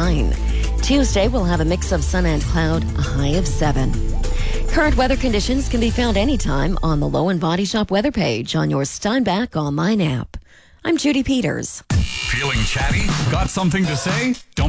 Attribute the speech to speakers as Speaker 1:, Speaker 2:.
Speaker 1: 9. Tuesday will have a mix of sun and cloud, a high of 7. Current weather conditions can be found anytime on the Low and Body Shop weather page on your Steinbach online app. I'm Judy Peters.
Speaker 2: Feeling chatty? Got something to say? Don't